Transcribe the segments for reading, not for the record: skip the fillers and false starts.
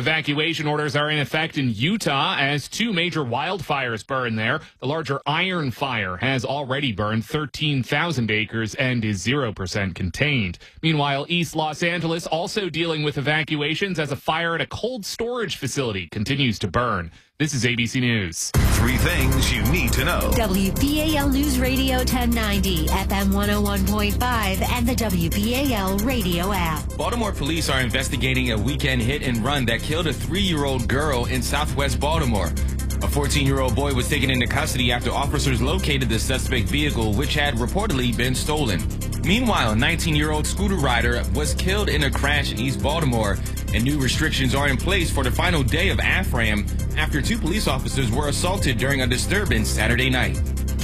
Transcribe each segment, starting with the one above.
Evacuation orders are in effect in Utah as two major wildfires burn there. The larger Iron Fire has already burned 13,000 acres and is 0% contained. Meanwhile, East Los Angeles also dealing with evacuations as a fire at a cold storage facility continues to burn. This is ABC News. 3 things you need to know. WBAL News Radio 1090, FM 101.5, and the WBAL radio app. Baltimore police are investigating a weekend hit and run that killed a 3-year-old girl in southwest Baltimore. A 14-year-old boy was taken into custody after officers located the suspect vehicle, which had reportedly been stolen. Meanwhile, a 19-year-old scooter rider was killed in a crash in East Baltimore, and new restrictions are in place for the final day of AFRAM after 2 police officers were assaulted during a disturbance Saturday night.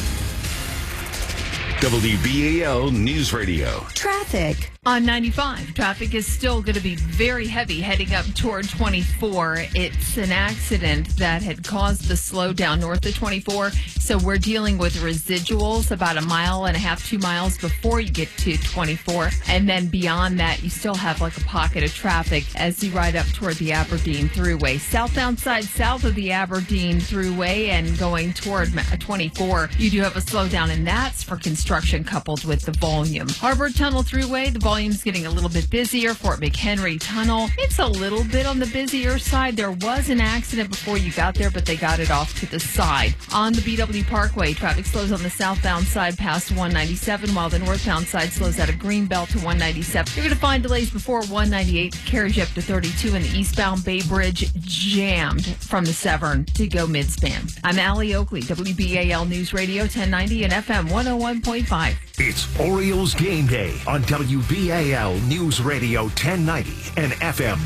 WBAL News Radio. Traffic. On 95, traffic is still going to be very heavy heading up toward 24. It's an accident that had caused the slowdown north of 24. So we're dealing with residuals about 1.5 miles, 2 miles before you get to 24. And then beyond that, you still have like a pocket of traffic as you ride up toward the Aberdeen Thruway. Southbound side south of the Aberdeen Thruway and going toward 24, you do have a slowdown, and that's for construction coupled with the volume. Harvard Tunnel Thruway, the volume's getting a little bit busier. Fort McHenry Tunnel, it's a little bit on the busier side. There was an accident before you got there, but they got it off to the side. On the BW Parkway, traffic slows on the southbound side past 197, while the northbound side slows out of Greenbelt to 197. You're going to find delays before 198, carries you up to 32, and the eastbound Bay Bridge jammed from the Severn to go midspan. I'm Allie Oakley, WBAL News Radio 1090 and FM 101.5. It's Orioles Game Day on WBAL News Radio 1090 and FM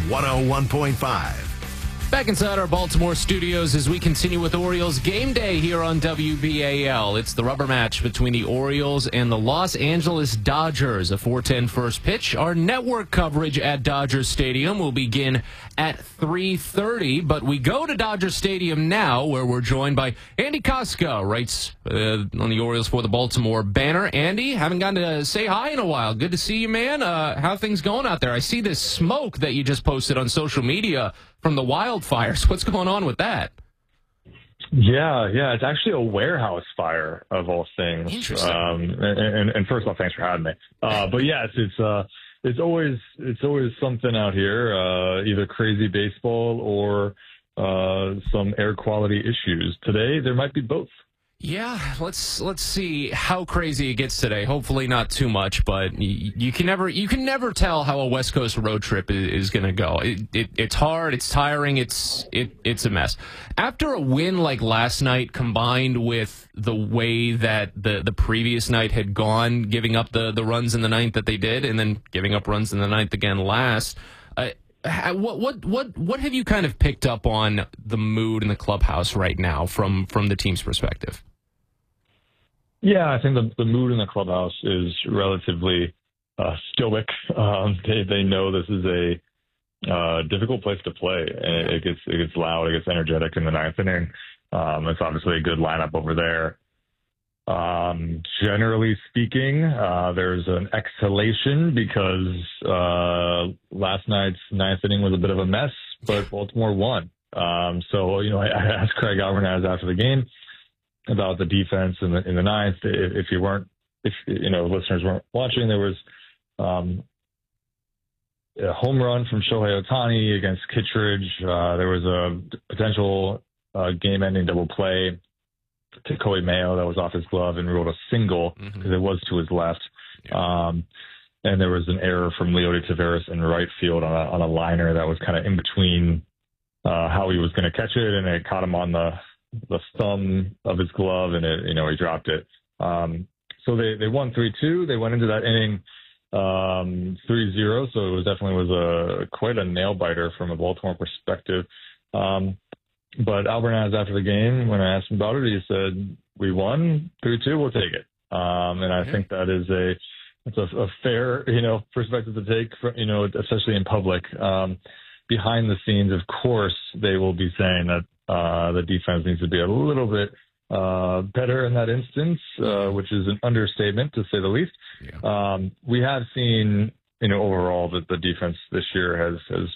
101.5. Back inside our Baltimore studios as we continue with Orioles Game Day here on WBAL. It's the rubber match between the Orioles and the Los Angeles Dodgers. A 4:10 first pitch. Our network coverage at Dodger Stadium will begin at 3:30, but we go to Dodger Stadium now, where we're joined by Andy Koska, writes on the Orioles for the Baltimore Banner. Andy, haven't gotten to say hi in a while. Good to see you, man. How are things going out there? I see this smoke that you just posted on social media from the wildfires. What's going on with that? Yeah, it's actually a warehouse fire of all things. Interesting. And first of all, thanks for having me. But yes, it's always something out here, either crazy baseball or some air quality issues. Today, there might be both. Yeah, let's see how crazy it gets today. Hopefully not too much, but you can never tell how a West Coast road trip is going to go. It's hard, it's tiring, it's a mess. After a win like last night, combined with the way that the previous night had gone, giving up the runs in the ninth that they did, and then giving up runs in the ninth again last. What have you kind of picked up on the mood in the clubhouse right now from the team's perspective? Yeah, I think the mood in the clubhouse is relatively stoic. They know this is a difficult place to play, and it gets loud, it gets energetic in the ninth inning. It's obviously a good lineup over there. Generally speaking, there's an exhalation because last night's ninth inning was a bit of a mess, but Baltimore won. So I asked Craig Alvarez after the game about the defense in the ninth. If listeners weren't watching, there was a home run from Shohei Ohtani against Kittredge. There was a potential game-ending double play to Coy Mayo that was off his glove and ruled a single because it was to his left. Yeah. And there was an error from Leody Taveras in right field on a liner that was kind of in between how he was going to catch it, and it caught him on the thumb of his glove, and he dropped it. So they won 3-2. They went into that inning 3-0. So it definitely quite a nail biter from a Baltimore perspective. But Alvarez after the game, when I asked him about it, he said, "We won 3-2. We'll take it." And I think that is a fair perspective to take, especially in public. Behind the scenes, of course, they will be saying that the defense needs to be a little bit better in that instance, which is an understatement to say the least. Yeah. We have seen, overall that the defense this year has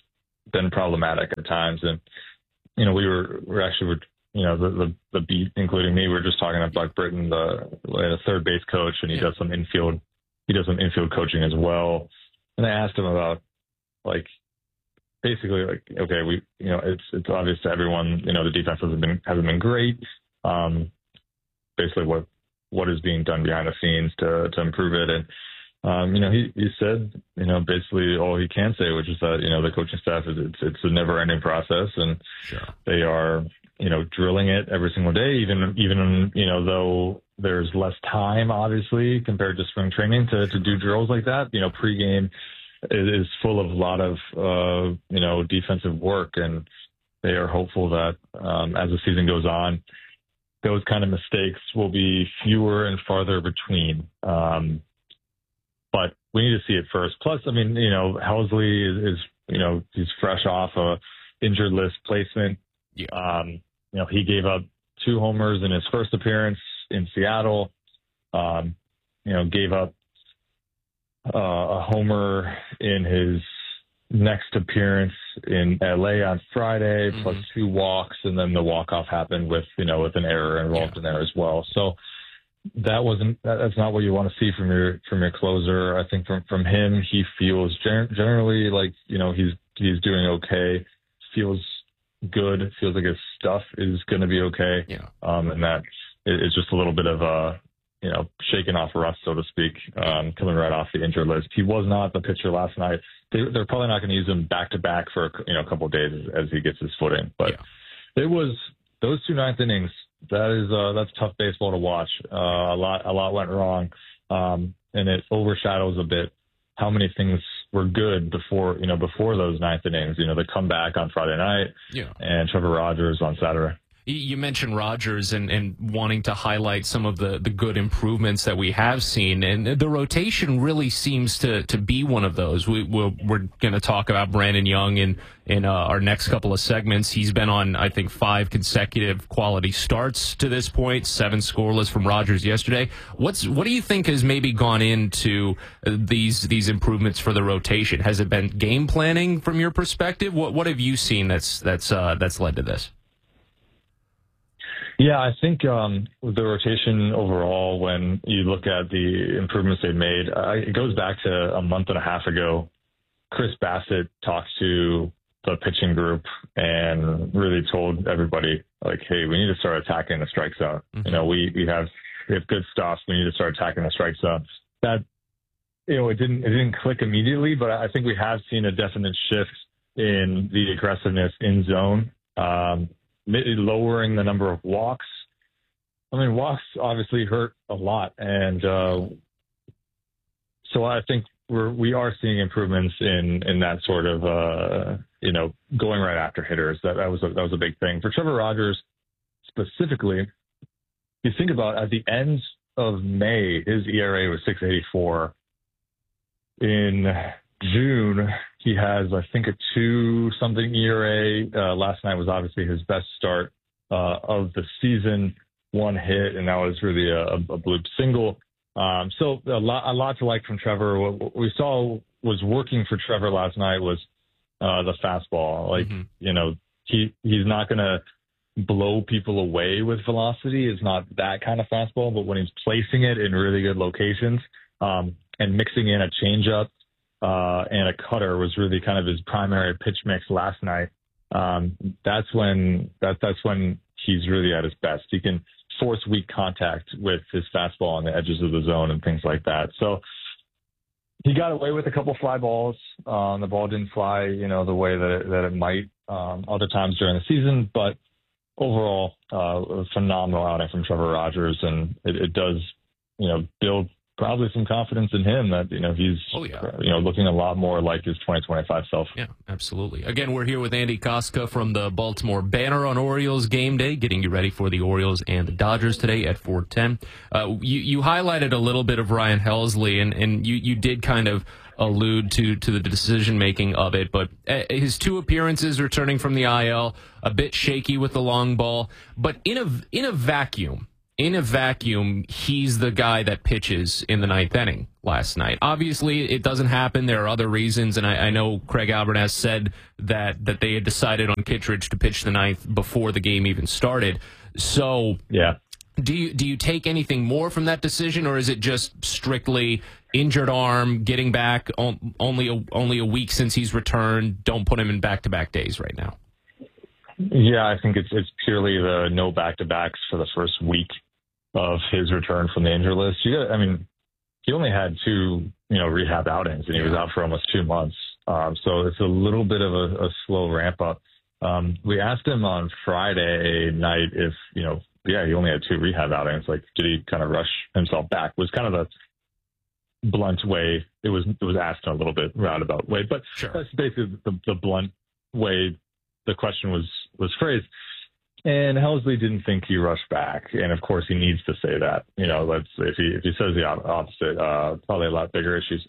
been problematic at times. And, we're actually, the beat, including me, we're just talking about Britton, the third base coach, and he does some infield coaching as well. And I asked him about, basically, okay, it's obvious to everyone, the defense hasn't been great. Basically what is being done behind the scenes to improve it. And, he said, basically all he can say, which is that, the coaching staff it's a never ending process, and they are, drilling it every single day, even, though there's less time, obviously, compared to spring training to do drills like that. Pregame is full of a lot of, defensive work, and they are hopeful that as the season goes on, those kind of mistakes will be fewer and farther between. But we need to see it first. Plus, Helsley is he's fresh off a injured list placement. Yeah. He gave up 2 homers in his first appearance in Seattle. Gave up a homer in his next appearance in LA on Friday, plus 2 walks, and then the walk-off happened with an error involved in there as well. So that's not what you want to see from your closer. I think from him, he feels generally like, he's doing okay, feels good, feels like his stuff is going to be okay. Yeah. And that it's just a little bit of a, shaking off rust, so to speak, coming right off the injured list. He was not the pitcher last night. They're probably not going to use him back to back for a couple of days as he gets his footing. But it was those 2 ninth innings. That's tough baseball to watch. A lot went wrong, and it overshadows a bit how many things were good before those 9th innings. The comeback on Friday night, and Trevor Rogers on Saturday. You mentioned Rogers and wanting to highlight some of the good improvements that we have seen, and the rotation really seems to be one of those. We're going to talk about Brandon Young in our next couple of segments. He's been on, I think, 5 consecutive quality starts to this point, 7 scoreless from Rogers yesterday. What do you think has maybe gone into these improvements for the rotation? Has it been game planning from your perspective? What have you seen that's led to this? Yeah, I think the rotation overall, when you look at the improvements they've made, it goes back to a month and a half ago. Chris Bassett talked to the pitching group and really told everybody, hey, we need to start attacking the strike zone. Mm-hmm. We have good stuff. We need to start attacking the strike zone. That, it didn't click immediately, but I think we have seen a definite shift in the aggressiveness in zone. Lowering the number of walks. Walks obviously hurt a lot, and so I think we are seeing improvements in that sort of going right after hitters. That was a big thing for Trevor Rogers specifically. You think about at the end of May, his ERA was 6.84. In June, he has, I think, a 2-something ERA. Last night was obviously his best start of the season. 1 hit, and that was really a bloop single. So a lot to like from Trevor. What we saw was working for Trevor last night was the fastball. He's not going to blow people away with velocity. It's not that kind of fastball, but when he's placing it in really good locations and mixing in a changeup, and a cutter was really kind of his primary pitch mix last night. That's when he's really at his best. He can force weak contact with his fastball on the edges of the zone and things like that. So he got away with a couple fly balls. The ball didn't fly, the way that it might other times during the season. But overall, a phenomenal outing from Trevor Rogers, and it does, build probably some confidence in him that, he's, looking a lot more like his 2025 self. Yeah, absolutely. Again, we're here with Andy Koska from the Baltimore Banner on Orioles game day, getting you ready for the Orioles and the Dodgers today at 4:10. You highlighted a little bit of Ryan Helsley, and you did kind of allude to the decision-making of it, but his 2 appearances returning from the IL, a bit shaky with the long ball, but in a vacuum, in a vacuum, he's the guy that pitches in the ninth inning last night. Obviously, it doesn't happen. There are other reasons, and I know Craig Albernas said that they had decided on Kittredge to pitch the ninth before the game even started. So, yeah. Do you take anything more from that decision, or is it just strictly injured arm, getting back only a week since he's returned? Don't put him in back-to-back days right now. Yeah, I think it's purely the no back-to-backs for the first week of his return from the injury list. He only had 2 rehab outings, and he was out for almost 2 months. So it's a little bit of a slow ramp up. We asked him on Friday night if he only had 2 rehab outings. Like, did he kind of rush himself back? Was kind of the blunt way. It was asked in a little bit roundabout way, but sure. That's basically the blunt way the question was phrased. And Helsley didn't think he rushed back, and of course he needs to say that. If he says the opposite, probably a lot bigger issues.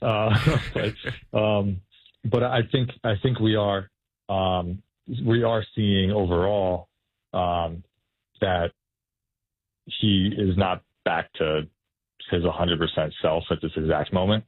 But I think we are seeing overall that he is not back to his 100% self at this exact moment.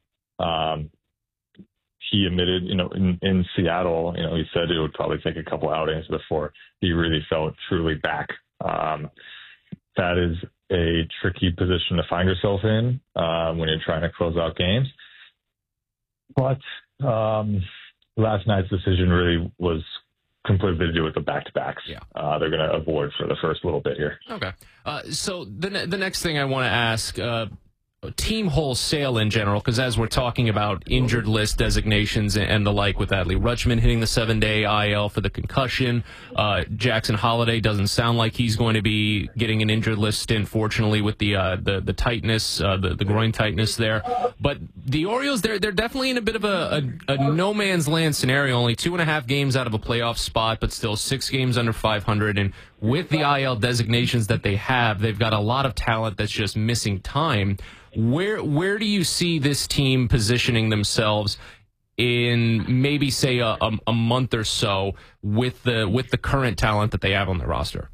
He admitted, in Seattle, he said it would probably take a couple outings before he really felt truly back. That is a tricky position to find yourself in when you're trying to close out games. But last night's decision really was completely to do with the back-to-backs. Yeah. They're going to avoid for the first little bit here. Okay. So the next thing I want to ask, team wholesale in general, because as we're talking about injured list designations and the like with Adley Rutschman hitting the 7-day IL for the concussion, Jackson Holliday doesn't sound like he's going to be getting an injured list stint, fortunately, with the tightness, the groin tightness there. But the Orioles, they're definitely in a bit of a no man's land scenario. Only 2.5 games out of a playoff spot, but still 6 games under 500. And with the IL designations that they have, they've got a lot of talent that's just missing time. Where do you see this team positioning themselves in maybe, say, a month or so with the current talent that they have on their roster?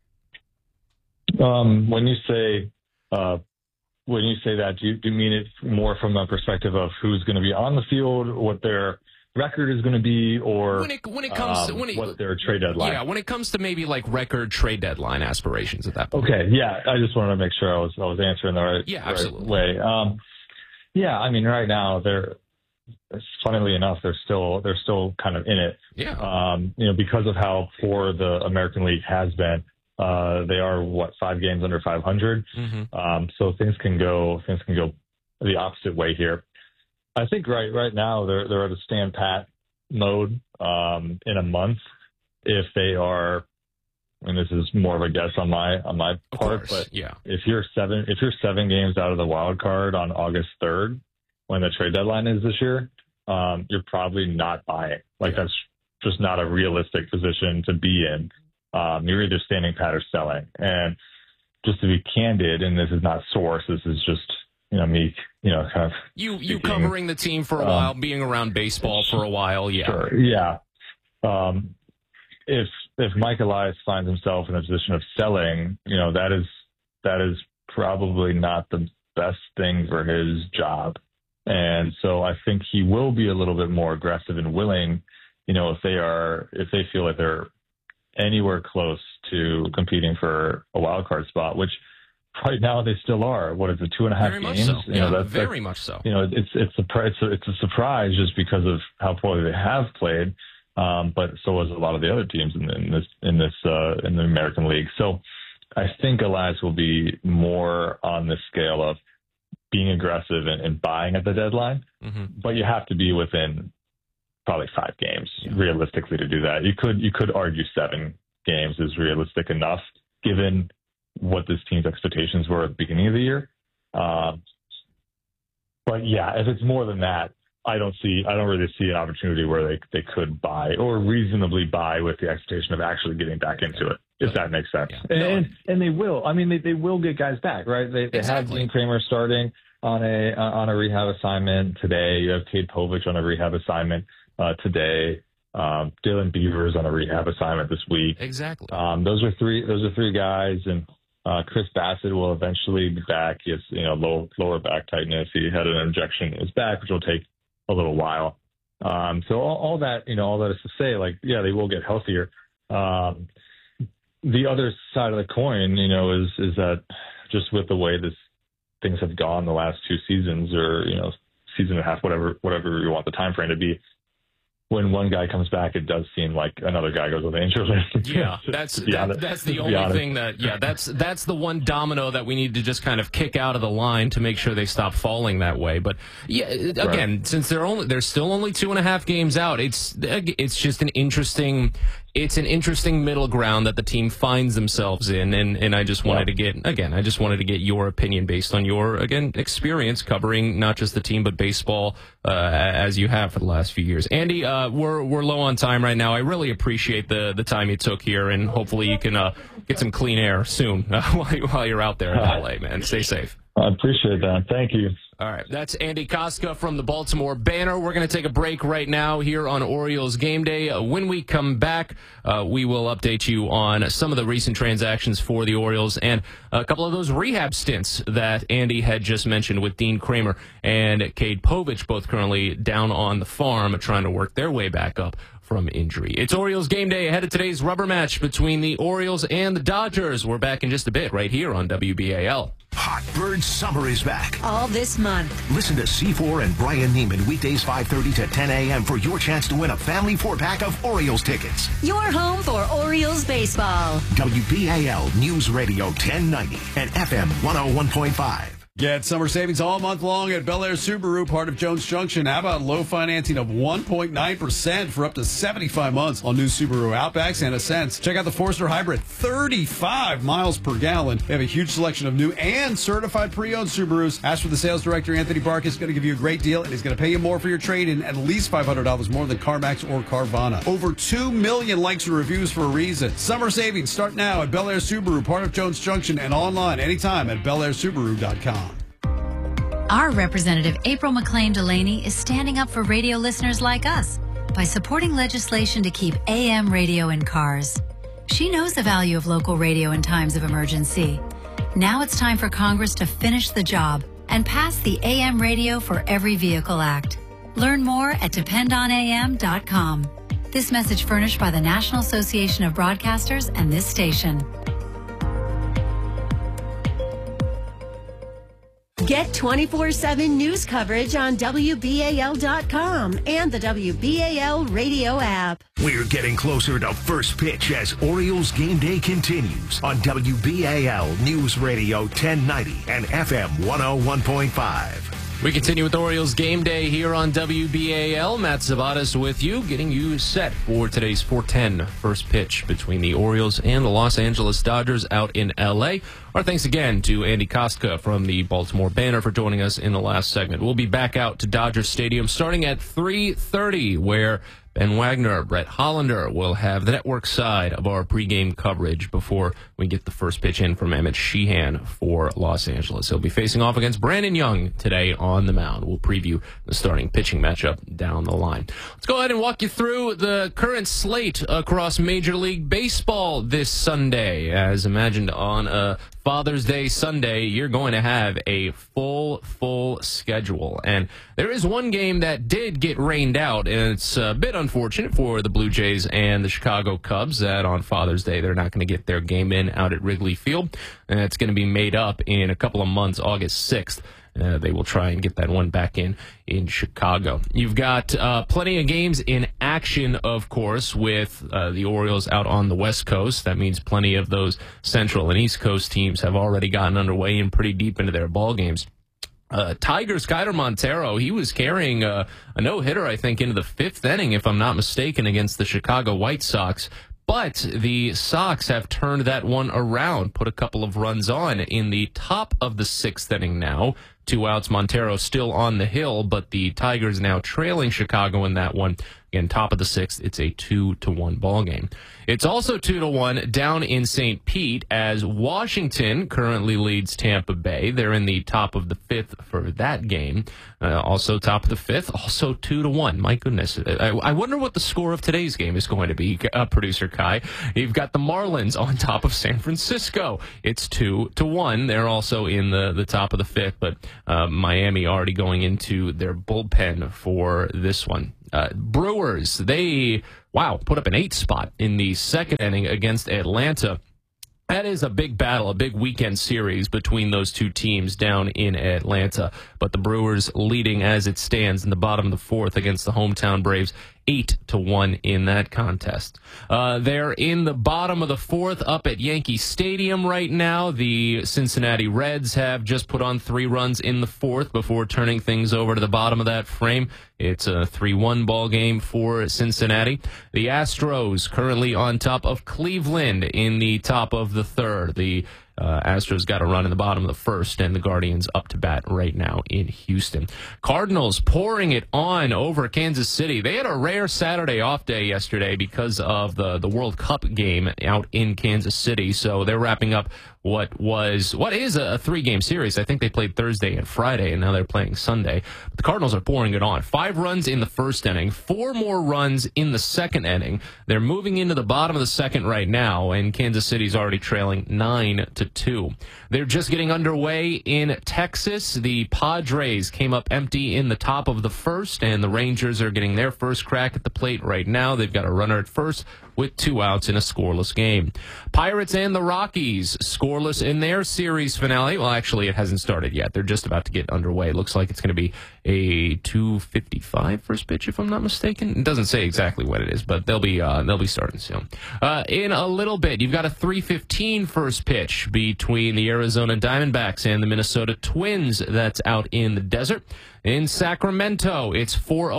When you say that, do you mean it more from the perspective of who's going to be on the field, what their record is going to be, or when it comes what their trade deadline? Yeah, when it comes to maybe like record trade dedeadline aspirations at that point. Okay, yeah, I just wanted to make sure I was answering the right way. Right now funnily enough, they're still kind of in it. Yeah. Because of how poor the American League has been, they are 5 games under 500. Mm-hmm. So things can go the opposite way here. I think right now they're at a stand pat mode. In a month, if they are, and this is more of a guess on my part, but yeah, if you're 7 games out of the wild card on August 3rd, when the trade deadline is this year, you're probably not buying. That's just not a realistic position to be in. You're either standing pat or selling. And just to be candid, and this is not source, this is just me, kind of you covering the team for a while, being around baseball for a while, yeah. Sure, yeah. If Mike Elias finds himself in a position of selling, that is probably not the best thing for his job. And so I think he will be a little bit more aggressive and willing, if they feel like they're anywhere close to competing for a wild card spot, which right now they still are. What is it, 2.5 games? So. That's very much so. It's a surprise just because of how poorly they have played. But so was a lot of the other teams in the American League. So I think Elias will be more on the scale of being aggressive and buying at the deadline. Mm-hmm. But you have to be within probably 5 games realistically to do that. You could argue 7 games is realistic enough given what this team's expectations were at the beginning of the year. But yeah, if it's more than that, I don't really see an opportunity where they could buy or reasonably buy with the expectation of actually getting back into it, if that makes sense. Yeah. And they will. I mean, they will get guys back, right? They have Dean Kramer starting on a rehab assignment today. You have Cade Povich on a rehab assignment today. Dylan Beavers on a rehab assignment this week. Exactly. Those are three guys, and Chris Bassett will eventually be back. He has, lower back tightness. He had an injection in his back, which will take a little while. So all that is to say, they will get healthier. The other side of the coin, is that just with the way things have gone the last two seasons, or season and a half, whatever you want the time frame to be, when one guy comes back, it does seem like another guy goes on the injury list. Yeah, that's the only thing that's the one domino that we need to just kind of kick out of the line to make sure they stop falling that way. But yeah, again, since they're still only 2.5 games out, it's just an interesting middle ground that the team finds themselves in, and I just wanted to get your opinion based on your experience covering not just the team but baseball as you have for the last few years. Andy, we're low on time right now. I really appreciate the time you took here, and hopefully you can get some clean air soon while you're out there in LA, man. Stay safe. I appreciate that. Thank you. All right, that's Andy Koska from the Baltimore Banner. We're going to take a break right now here on Orioles Game Day. When we come back, we will update you on some of the recent transactions for the Orioles and a couple of those rehab stints that Andy had just mentioned with Dean Kramer and Cade Povich, both currently down on the farm trying to work their way back up from injury. It's Orioles Game Day ahead of today's rubber match between the Orioles and the Dodgers. We're back in just a bit right here on WBAL. Hot Bird Summer is back. All this month. Listen to C4 and Brian Neiman weekdays 5:30 to 10 a.m. for your chance to win a family 4-pack of Orioles tickets. Your home for Orioles baseball. WBAL News Radio 1090 and FM 101.5. Get summer savings all month long at Bel Air Subaru, part of Jones Junction. How about low financing of 1.9% for up to 75 months on new Subaru Outbacks and Ascents? Check out the Forester Hybrid, 35 miles per gallon. They have a huge selection of new and certified pre-owned Subarus. Ask for the sales director, Anthony Barkus. He's going to give you a great deal, and he's going to pay you more for your trade-in, at least $500 more than CarMax or Carvana. Over 2 million likes and reviews for a reason. Summer savings start now at Bel Air Subaru, part of Jones Junction, and online anytime at BelAirSubaru.com. Our representative, April McLean Delaney, is standing up for radio listeners like us by supporting legislation to keep AM radio in cars. She knows the value of local radio in times of emergency. Now it's time for Congress to finish the job and pass the AM Radio for Every Vehicle Act. Learn more at dependonam.com. This message furnished by the National Association of Broadcasters and this station. Get 24/7 news coverage on WBAL.com and the WBAL radio app. We're getting closer to first pitch as Orioles Game Day continues on WBAL News Radio 1090 and FM 101.5. We continue with Orioles Game Day here on WBAL. Matt Zabatas with you, getting you set for today's 4:10 first pitch between the Orioles and the Los Angeles Dodgers out in L.A. Our thanks again to Andy Koska from the Baltimore Banner for joining us in the last segment. We'll be back out to Dodger Stadium starting at 3:30, where Ben Wagner, Brett Hollander will have the network side of our pregame coverage before we get the first pitch in from Emmett Sheehan for Los Angeles. He'll be facing off against Brandon Young today on the mound. We'll preview the starting pitching matchup down the line. Let's go ahead and walk you through the current slate across Major League Baseball this Sunday. As imagined on a Father's Day Sunday, you're going to have a full schedule. And there is one game that did get rained out, and it's a bit unfortunate for the Blue Jays and the Chicago Cubs that on Father's Day they're not going to get their game in out at Wrigley Field. And it's going to be made up in a couple of months, August 6th. They will try and get that one back in Chicago. You've got plenty of games in action, of course, with the Orioles out on the West Coast. That means plenty of those Central and East Coast teams have already gotten underway and pretty deep into their ball games. Tigers' Keider Montero, he was carrying a no-hitter, I think, into the 5th inning, if I'm not mistaken, against the Chicago White Sox. But the Sox have turned that one around, put a couple of runs on in the top of the 6th inning now. 2 outs, Montero still on the hill, but the Tigers now trailing Chicago in that one. Again, top of the sixth, it's a 2-1 ball game. It's also 2-1 down in St. Pete as Washington currently leads Tampa Bay. They're in the top of the fifth for that game. Also top of the fifth, also 2-1. My goodness. I wonder what the score of today's game is going to be, Producer Kai. You've got the Marlins on top of San Francisco. It's 2-1. They're also in the top of the fifth, but Miami already going into their bullpen for this one. Brewers, they put up an 8 spot in the second inning against Atlanta. That is a big battle, a big weekend series between those two teams down in Atlanta. But the Brewers leading as it stands in the bottom of the fourth against the hometown Braves, 8-1 in that contest. They're in the bottom of the fourth up at Yankee Stadium right now. The Cincinnati Reds have just put on 3 runs in the fourth before turning things over to the bottom of that frame. It's a 3-1 ball game for Cincinnati. The Astros currently on top of Cleveland in the top of the third. The Astros got a run in the bottom of the first, and the Guardians up to bat right now in Houston. Cardinals pouring it on over Kansas City. They had a rare Saturday off day yesterday because of the World Cup game out in Kansas City, so they're wrapping up what is a 3-game series. I think they played Thursday and Friday, and now they're playing Sunday. But the Cardinals are pouring it on. 5 runs in the first inning, 4 more runs in the second inning. They're moving into the bottom of the second right now, and Kansas City's already trailing 9-2. They're just getting underway in Texas. The Padres came up empty in the top of the first, and the Rangers are getting their first crack at the plate right now. They've got a runner at first with 2 outs in a scoreless game. Pirates and the Rockies scoreless in their series finale. Well, actually, it hasn't started yet. They're just about to get underway. It looks like it's going to be a 2:55 first pitch, if I'm not mistaken. It doesn't say exactly what it is, but they'll be starting soon. In a little bit, you've got a 3:15 first pitch between the Arizona Diamondbacks and the Minnesota Twins. That's out in the desert. In Sacramento, it's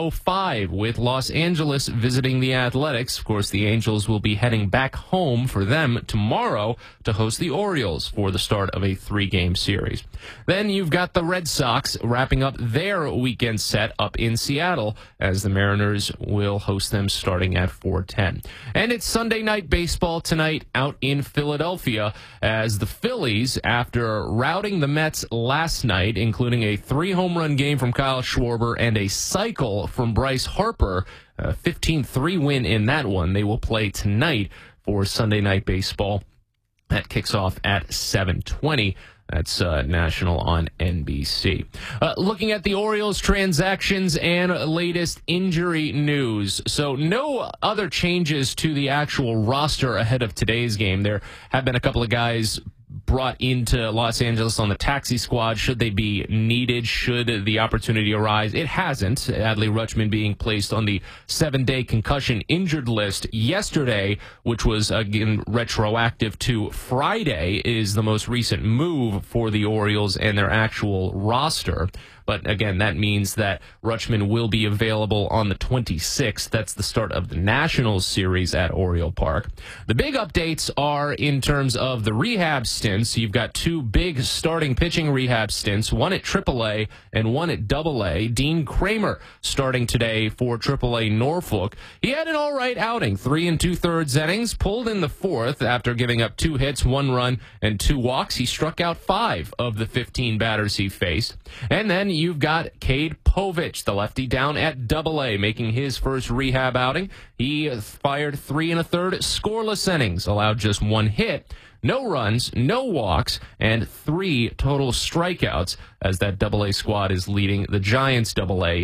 4:05 with Los Angeles visiting the Athletics. Of course, the Angels will be heading back home for them tomorrow to host the Orioles for the start of a 3-game series. Then you've got the Red Sox wrapping up their weekend set up in Seattle as the Mariners will host them starting at 4:10. And it's Sunday night baseball tonight out in Philadelphia as the Phillies, after routing the Mets last night, including a 3-home run game from Kyle Schwarber and a cycle from Bryce Harper, a 15-3 win in that one. They will play tonight for Sunday Night Baseball. That kicks off at 7:20. That's national on NBC. Looking at the Orioles transactions and latest injury news. So no other changes to the actual roster ahead of today's game. There have been a couple of guys brought into Los Angeles on the taxi squad should they be needed, should the opportunity arise. It hasn't. Adley Rutschman being placed on the 7-day concussion injured list yesterday, which was again retroactive to Friday, is the most recent move for the Orioles and their actual roster. But again, that means that Rutschman will be available on the 26th. That's the start of the Nationals series at Oriole Park. The big updates are in terms of the rehab stints. You've got 2 big starting pitching rehab stints, one at AAA and one at AA. Dean Kramer starting today for AAA Norfolk. He had an all right outing, 3 2/3 innings, pulled in the fourth after giving up 2 hits, 1 run, and 2 walks. He struck out 5 of the 15 batters he faced. And then you've got Cade Povich, the lefty, down at AA, making his first rehab outing. He fired 3 1/3 scoreless innings, allowed just 1 hit, no runs, no walks, and 3 total strikeouts as that AA squad is leading the Giants AA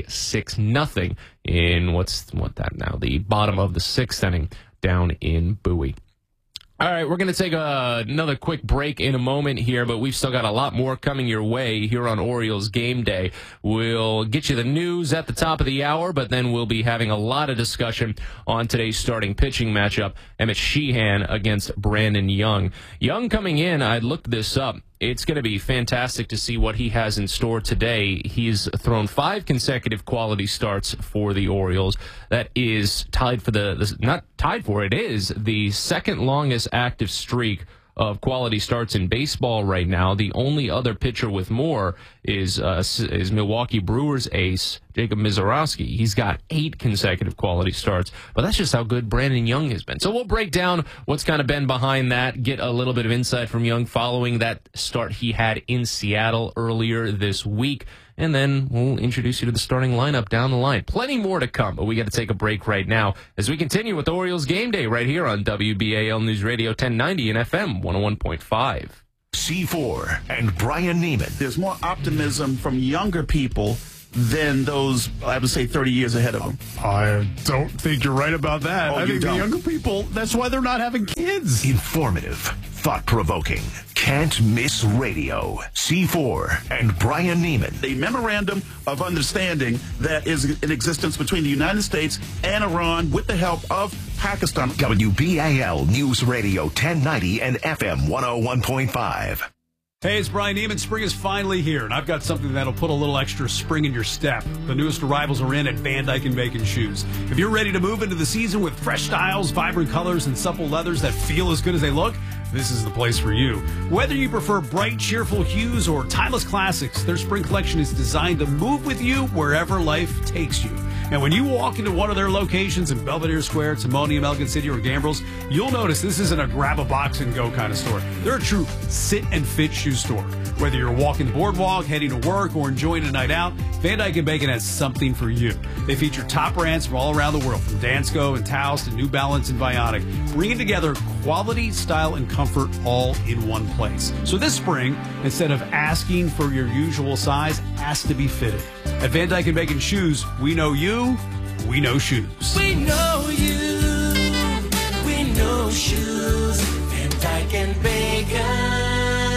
6-0 in the bottom of the 6th inning down in Bowie. All right, we're going to take another quick break in a moment here, but we've still got a lot more coming your way here on Orioles Game Day. We'll get you the news at the top of the hour, but then we'll be having a lot of discussion on today's starting pitching matchup, Emmett Sheehan against Brandon Young. Young coming in, I looked this up. It's going to be fantastic to see what he has in store today. He's thrown 5 consecutive quality starts for the Orioles. That is tied for it is the second longest active streak of quality starts in baseball right now. The only other pitcher with more is Milwaukee Brewers ace Jacob Misiorowski. He's got 8 consecutive quality starts, but that's just how good Brandon Young has been. So we'll break down what's kind of been behind that, get a little bit of insight from Young following that start he had in Seattle earlier this week, and then we'll introduce you to the starting lineup down the line. Plenty more to come, but we got to take a break right now as we continue with Orioles Game Day right here on WBAL News Radio 1090 and FM 101.5. C4 and Brian Neiman. There's more optimism from younger people than those, I would say, 30 years ahead of them. I don't think you're right about that. I think the younger people, that's why they're not having kids. Informative, thought-provoking, can't miss radio. C4 and Brian Neiman. A memorandum of understanding that is in existence between the United States and Iran with the help of Pakistan. WBAL News Radio 1090 and FM 101.5. Hey, it's Brian Neiman. Spring is finally here, and I've got something that'll put a little extra spring in your step. The newest arrivals are in at Van Dyke & Bacon Shoes. If you're ready to move into the season with fresh styles, vibrant colors, and supple leathers that feel as good as they look, this is the place for you. Whether you prefer bright, cheerful hues or timeless classics, their spring collection is designed to move with you wherever life takes you. And when you walk into one of their locations in Belvedere Square, Timonium, Elgin City, or Gambrills, you'll notice this isn't a grab a box and go kind of store. They're a true sit and fit shoe store. Whether you're walking the boardwalk, heading to work, or enjoying a night out, Van Dyke & Bacon has something for you. They feature top brands from all around the world, from Dansko and Taos to New Balance and Vionic, bringing together quality, style, and comfort all in one place. So this spring, instead of asking for your usual size, ask to be fitted. At Van Dyke & Bacon Shoes, we know you, we know shoes. We know you, we know shoes. Van Dyke & Bacon.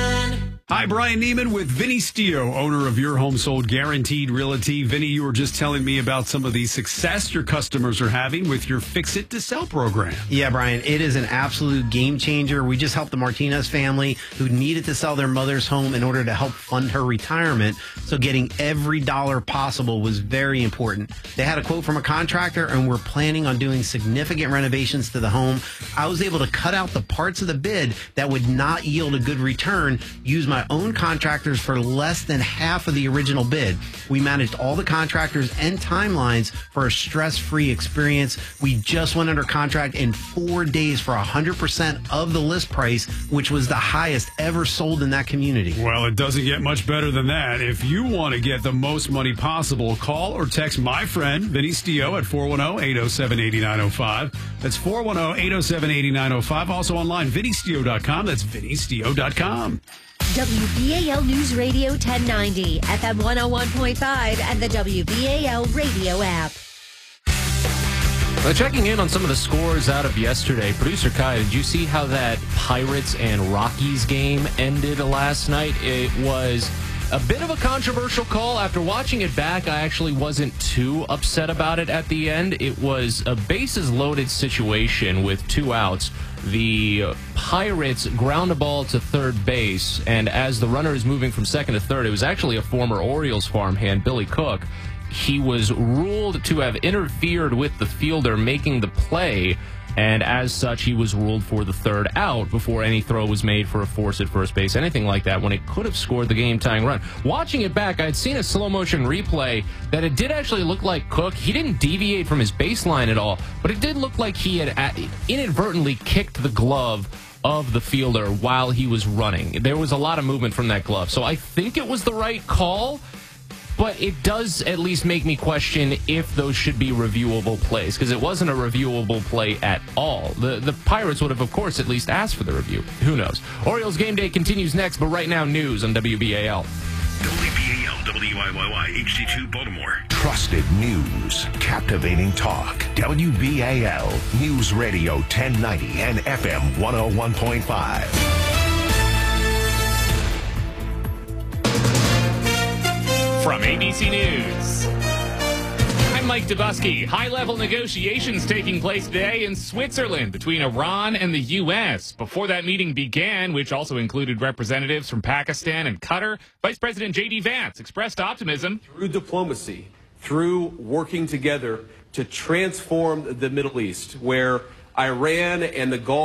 Hi, Brian Neiman with Vinny Stio, owner of Your Home Sold Guaranteed Realty. Vinny, you were just telling me about some of the success your customers are having with your Fix It to Sell program. Yeah, Brian, it is an absolute game changer. We just helped the Martinez family who needed to sell their mother's home in order to help fund her retirement. So getting every dollar possible was very important. They had a quote from a contractor and we're planning on doing significant renovations to the home. I was able to cut out the parts of the bid that would not yield a good return, use my own contractors for less than half of the original bid. We managed all the contractors and timelines for a stress-free experience. We just went under contract in 4 days for 100% of the list price, which was the highest ever sold in that community. Well, it doesn't get much better than that. If you want to get the most money possible, call or text my friend, Vinny Stio, at 410-807-8905. That's 410-807-8905. Also online, vinnystio.com. That's vinnystio.com. WBAL News Radio 1090, FM 101.5, and the WBAL radio app. Checking in on some of the scores out of yesterday, producer Kai, did you see how that Pirates and Rockies game ended last night? It was a bit of a controversial call. After watching it back, I actually wasn't too upset about it at the end. It was a bases-loaded situation with 2 outs. The Pirates ground a ball to third base, and as the runner is moving from second to third, it was actually a former Orioles farmhand, Billy Cook. He was ruled to have interfered with the fielder making the play, and as such, he was ruled for the third out before any throw was made for a force at first base, anything like that, when it could have scored the game-tying run. Watching it back, I had seen a slow-motion replay that it did actually look like Cook. He didn't deviate from his baseline at all, but it did look like he had inadvertently kicked the glove of the fielder while he was running. There was a lot of movement from that glove, so I think it was the right call. But it does at least make me question if those should be reviewable plays, because it wasn't a reviewable play at all. The Pirates would have, of course, at least asked for the review. Who knows? Orioles Game Day continues next, but right now, news on WBAL. WBAL, WIYY, HD2 Baltimore. Trusted news, captivating talk. WBAL, News Radio 1090 and FM 101.5. From ABC News, I'm Mike Dubusky. High-level negotiations taking place today in Switzerland between Iran and the U.S. Before that meeting began, which also included representatives from Pakistan and Qatar, Vice President J.D. Vance expressed optimism. Through diplomacy, through working together to transform the Middle East, where Iran and the Gulf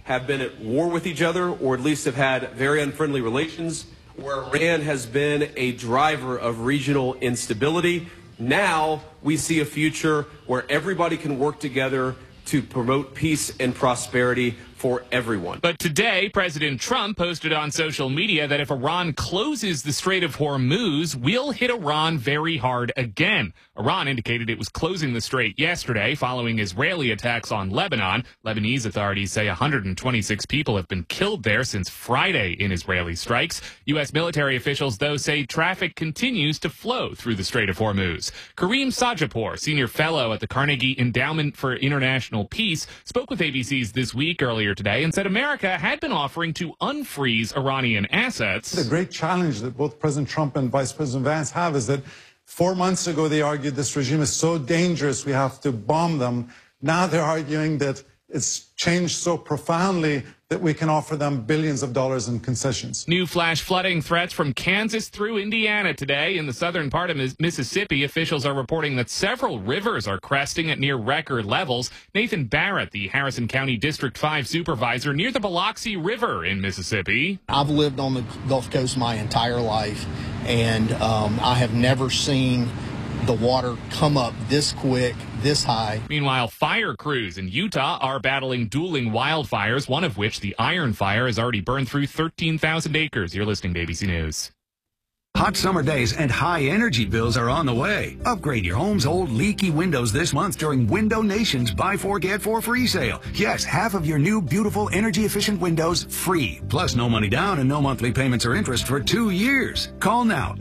have been at war with each other, or at least have had very unfriendly relations, where Iran has been a driver of regional instability. Now we see a future where everybody can work together to promote peace and prosperity for everyone. But today, President Trump posted on social media that if Iran closes the Strait of Hormuz, we'll hit Iran very hard again. Iran indicated it was closing the strait yesterday following Israeli attacks on Lebanon. Lebanese authorities say 126 people have been killed there since Friday in Israeli strikes. U.S. military officials, though, say traffic continues to flow through the Strait of Hormuz. Kareem Sajapur, senior fellow at the Carnegie Endowment for International Peace, spoke with ABC's This Week earlier today and said America had been offering to unfreeze Iranian assets. The great challenge that both President Trump and Vice President Vance have is that 4 months ago they argued this regime is so dangerous we have to bomb them. Now they're arguing that it's changed so profoundly that we can offer them billions of dollars in concessions. New flash flooding threats from Kansas through Indiana today. In the southern part of Mississippi, officials are reporting that several rivers are cresting at near record levels. Nathan Barrett, the Harrison County District 5 supervisor near the Biloxi River in Mississippi. I've lived on the Gulf Coast my entire life, and I have never seen the water come up this quick, this high. Meanwhile, fire crews in Utah are battling dueling wildfires, one of which, the Iron Fire, has already burned through 13,000 acres. You're listening to ABC News. Hot summer days and high energy bills are on the way. Upgrade your home's old leaky windows this month during Window Nation's Buy 4 Get 4 free sale. Yes, half of your new beautiful energy efficient windows free. Plus no money down and no monthly payments or interest for 2 years. Call now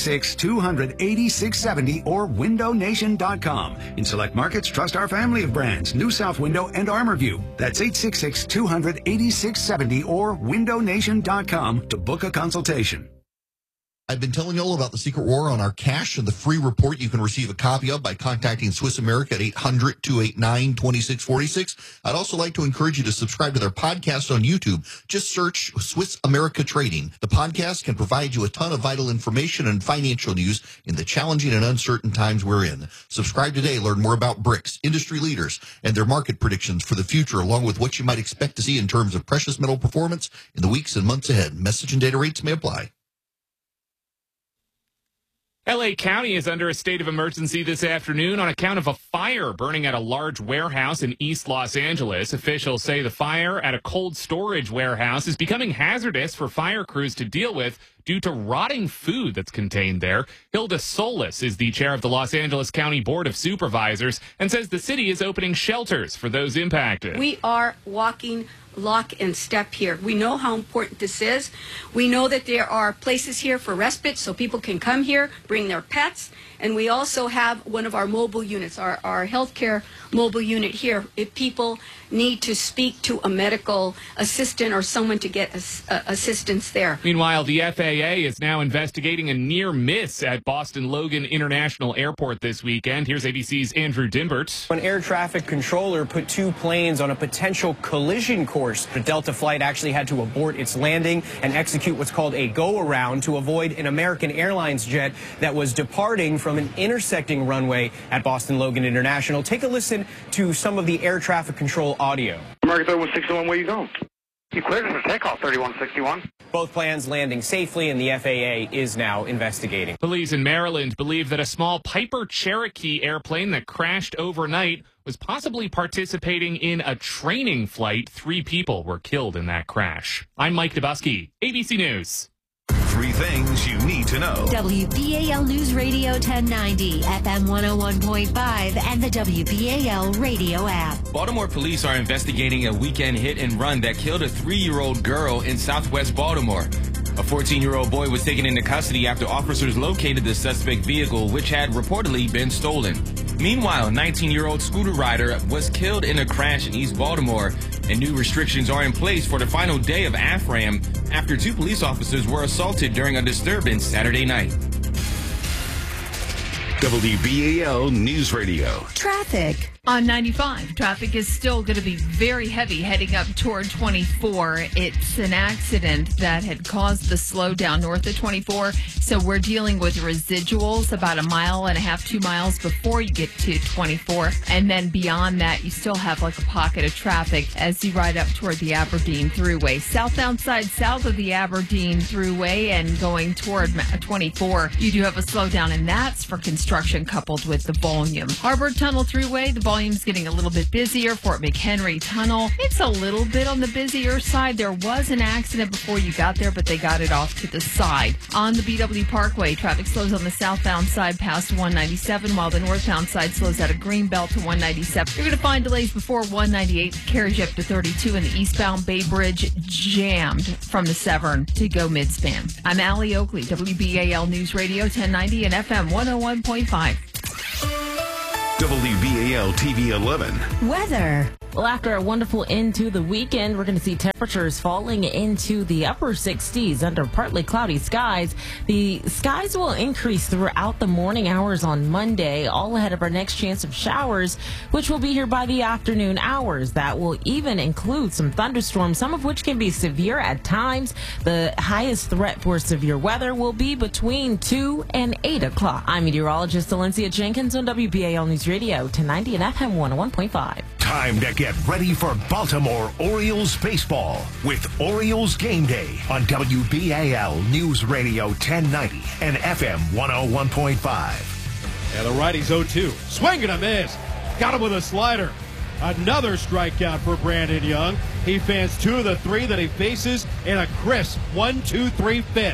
866-200-8670 or windownation.com. In select markets, trust our family of brands, New South Window and ArmorView. That's 866-200-8670 or windownation.com to book a consultation. I've been telling you all about the secret war on our cash and the free report you can receive a copy of by contacting Swiss America at 800-289-2646. I'd also like to encourage you to subscribe to their podcast on YouTube. Just search Swiss America Trading. The podcast can provide you a ton of vital information and financial news in the challenging and uncertain times we're in. Subscribe today. Learn more about BRICS, industry leaders, and their market predictions for the future, along with what you might expect to see in terms of precious metal performance in the weeks and months ahead. Message and data rates may apply. L.A. County is under a state of emergency this afternoon on account of a fire burning at a large warehouse in East Los Angeles. Officials say the fire at a cold storage warehouse is becoming hazardous for fire crews to deal with due to rotting food that's contained there. Hilda Solis is the chair of the Los Angeles County Board of Supervisors and says the city is opening shelters for those impacted. We are walking lock and step here. We know how important this is. We know that there are places here for respite so people can come here, bring their pets, and we also have one of our mobile units, our healthcare mobile unit here. If people need to speak to a medical assistant or someone to get assistance there. Meanwhile, the FAA is now investigating a near miss at Boston Logan International Airport this weekend. Here's ABC's Andrew Dimbert. An air traffic controller put 2 planes on a potential collision course. The Delta flight actually had to abort its landing and execute what's called a go-around to avoid an American Airlines jet that was departing from an intersecting runway at Boston Logan International. Take a listen to some of the air traffic control audio. American 3161, where you going? You cleared for takeoff, 3161. Both planes landing safely, and the FAA is now investigating. Police in Maryland believe that a small Piper Cherokee airplane that crashed overnight was possibly participating in a training flight. 3 people were killed in that crash. I'm Mike Dubusky, ABC News. 3 things you need to know. WBAL News Radio 1090, FM 101.5, and the WBAL radio app. Baltimore police are investigating a weekend hit and run that killed a 3-year-old girl in southwest Baltimore. A 14-year-old boy was taken into custody after officers located the suspect vehicle, which had reportedly been stolen. Meanwhile, a 19-year-old scooter rider was killed in a crash in East Baltimore, and new restrictions are in place for the final day of AFRAM after 2 police officers were assaulted during a disturbance Saturday night. WBAL News Radio. Traffic. On 95, traffic is still going to be very heavy heading up toward 24. It's an accident that had caused the slowdown north of 24. So we're dealing with residuals about 1.5 miles, 2 miles before you get to 24. And then beyond that, you still have like a pocket of traffic as you ride up toward the Aberdeen Thruway. Southbound side south of the Aberdeen Thruway and going toward 24, you do have a slowdown, and that's for construction coupled with the volume. Harbor Tunnel Thruway, the volume's getting a little bit busier. Fort McHenry Tunnel, it's a little bit on the busier side. There was an accident before you got there, but they got it off to the side. On the BW Parkway, traffic slows on the southbound side past 197, while the northbound side slows out of Greenbelt to 197. You're going to find delays before 198, carriage up to 32, and the eastbound Bay Bridge jammed from the Severn to go midspan. I'm Allie Oakley, WBAL News Radio 1090 and FM 101.5. WBAL TV 11. Weather. Well, after a wonderful end to the weekend, we're going to see temperatures falling into the upper 60s under partly cloudy skies. The skies will increase throughout the morning hours on Monday, all ahead of our next chance of showers, which will be here by the afternoon hours. That will even include some thunderstorms, some of which can be severe at times. The highest threat for severe weather will be between 2 and 8 o'clock. I'm meteorologist Valencia Jenkins on WBAL News Radio 1090 and FM 101.5. Time to get ready for Baltimore Orioles baseball with Orioles Game Day on WBAL News Radio 1090 and FM 101.5. And the righty's 0-2. Swing and a miss. Got him with a slider. Another strikeout for Brandon Young. He fans 2 of the 3 that he faces in a crisp 1-2-3 fifth.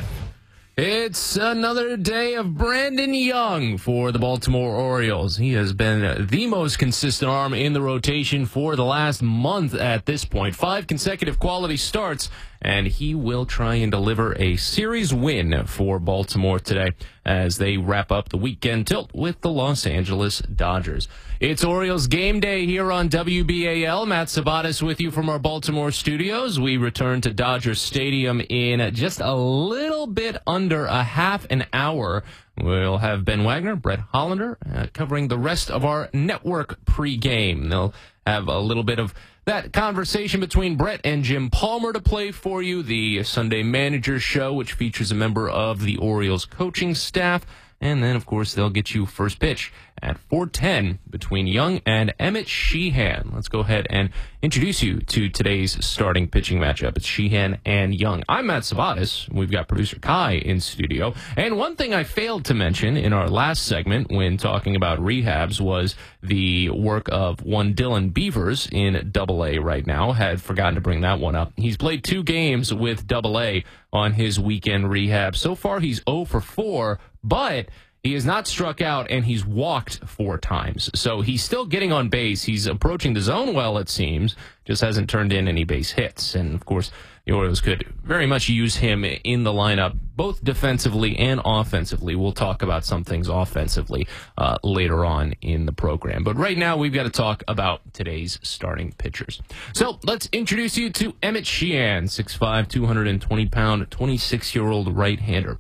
It's another day of Brandon Young for the Baltimore Orioles. He has been the most consistent arm in the rotation for the last month at this point. 5 consecutive quality starts, and he will try and deliver a series win for Baltimore today as they wrap up the weekend tilt with the Los Angeles Dodgers. It's Orioles Game Day here on WBAL. Matt Sabatis with you from our Baltimore studios. We return to Dodger Stadium in just a little bit under a half an hour. We'll have Ben Wagner, Brett Hollander, covering the rest of our network pregame. They'll have a little bit of that conversation between Brett and Jim Palmer to play for you. The Sunday Manager Show, which features a member of the Orioles coaching staff. And then, of course, they'll get you first pitch at 4:10 between Young and Emmett Sheehan. Let's go ahead and introduce you to today's starting pitching matchup. It's Sheehan and Young. I'm Matt Sabatis. We've got producer Kai in studio. And one thing I failed to mention in our last segment when talking about rehabs was the work of one Dylan Beavers in Double-A right now. Had forgotten to bring that one up. He's played 2 games with Double-A on his weekend rehab. So far, he's 0 for 4, but he has not struck out, and he's walked 4 times. So he's still getting on base. He's approaching the zone well, it seems, just hasn't turned in any base hits. And, of course, the Orioles could very much use him in the lineup, both defensively and offensively. We'll talk about some things offensively later on in the program. But right now, we've got to talk about today's starting pitchers. So let's introduce you to Emmett Sheehan, 6'5", 220-pound, 26-year-old right-hander.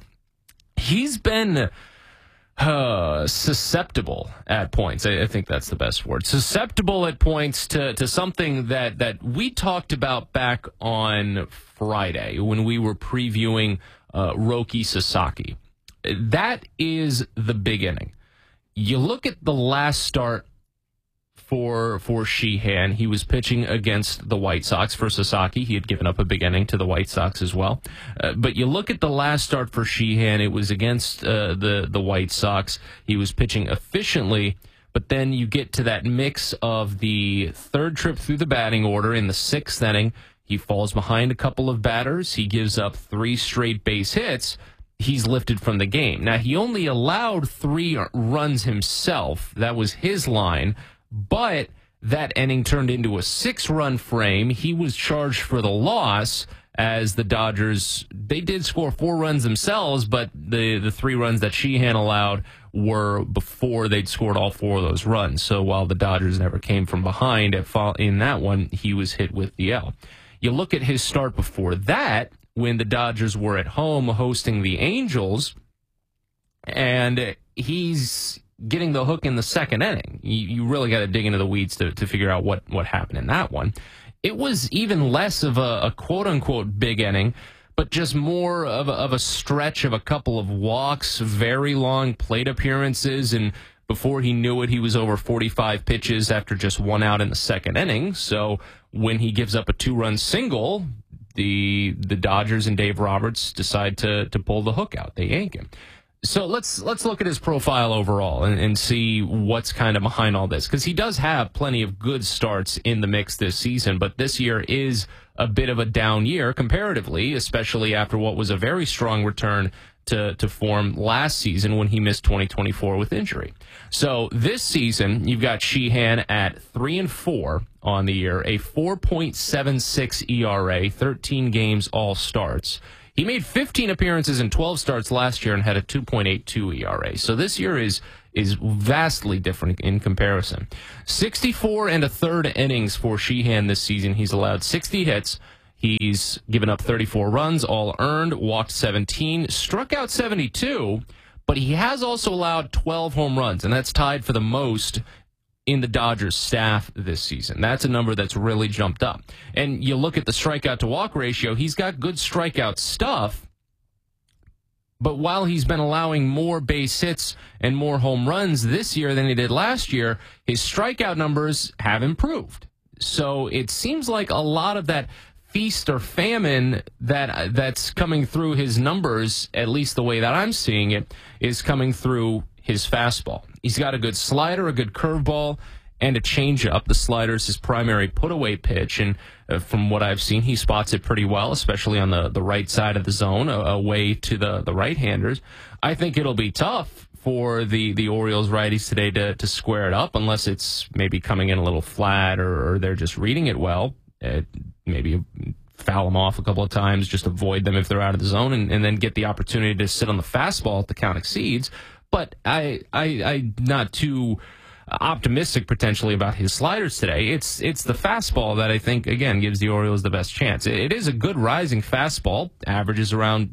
He's been susceptible at points. I think that's the best word. Susceptible at points to something that we talked about back on Friday when we were previewing Roki Sasaki. That is the big inning. You look at the last start for Sheehan. He was pitching against the White Sox. For Sasaki, he had given up a big inning to the White Sox as well. But you look at the last start for Sheehan, it was against the White Sox. He was pitching efficiently, but then you get to that mix of the 3rd trip through the batting order in the 6th inning. He falls behind a couple of batters. He gives up 3 straight base hits. He's lifted from the game. Now, he only allowed 3 runs himself. That was his line. But that inning turned into a 6-run frame. He was charged for the loss as the Dodgers, they did score 4 runs themselves, but the 3 runs that Sheehan allowed were before they'd scored all 4 of those runs. So while the Dodgers never came from behind in that one, he was hit with the L. You look at his start before that, when the Dodgers were at home hosting the Angels, and he's getting the hook in the second inning. You really got to dig into the weeds to figure out what happened in that one. It was even less of a quote-unquote big inning, but just more of a stretch of a couple of walks, very long plate appearances, and before he knew it, he was over 45 pitches after just one out in the second inning. So when he gives up a 2-run single, the Dodgers and Dave Roberts decide to pull the hook out. They yank him. So let's look at his profile overall and see what's kind of behind all this, because he does have plenty of good starts in the mix this season, but this year is a bit of a down year comparatively, especially after what was a very strong return to form last season when he missed 2024 with injury. So this season, you've got Sheehan at 3-4 on the year, a 4.76 ERA, 13 games all starts. He made 15 appearances in 12 starts last year and had a 2.82 ERA. So this year is vastly different in comparison. 64 1/3 innings for Sheehan this season. He's allowed 60 hits. He's given up 34 runs, all earned, walked 17, struck out 72, but he has also allowed 12 home runs, and that's tied for the most in the Dodgers staff this season. That's a number that's really jumped up. And you look at the strikeout to walk ratio, he's got good strikeout stuff, but while he's been allowing more base hits and more home runs this year than he did last year, his strikeout numbers have improved. So it seems like a lot of that feast or famine that's coming through his numbers, at least the way that I'm seeing it, is coming through his fastball. He's got a good slider, a good curveball, and a changeup. The slider is his primary put-away pitch, and from what I've seen, he spots it pretty well, especially on the right side of the zone, away to the right-handers. I think it'll be tough for the Orioles righties today to square it up, unless it's maybe coming in a little flat or they're just reading it well. Maybe foul them off a couple of times, just avoid them if they're out of the zone, and then get the opportunity to sit on the fastball if the count exceeds. But I'm not too optimistic potentially about his sliders today. It's the fastball that I think, again, gives the Orioles the best chance. It is a good rising fastball, averages around